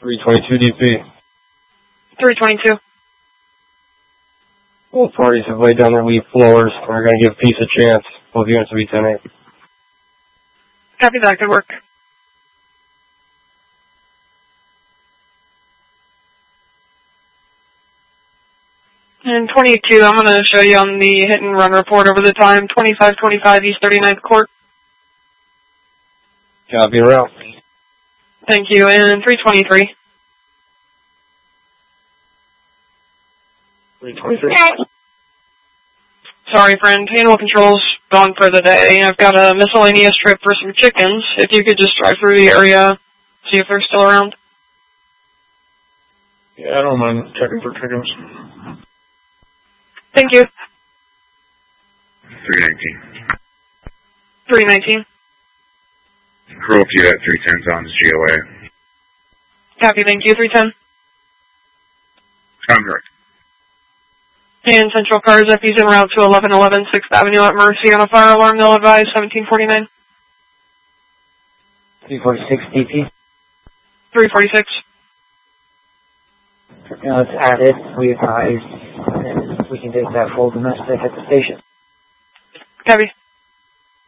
322 DP. 322. Both parties have laid down their lead floors. We're going to give peace a chance. Both units will be 10-8. Copy that. Good work. And 22, I'm going to show you on the hit and run report over the time, 2525 East 39th Court. Copy route. Thank you. And 323. 323. Sorry, friend. Animal control's gone for the day. I've got a miscellaneous trip for some chickens. If you could just drive through the area, see if they're still around. Yeah, I don't mind checking for chickens. Thank you. 319. 319. Curfew at 310 on GOA. Copy, thank you. 310. Correct. And Central Cars, if he's en route to 1111 6th Avenue at Mercy on a fire alarm, they'll advise 1749. 346 DP. 346. Now it's added. We advise we can take that full domestic at the station. Copy.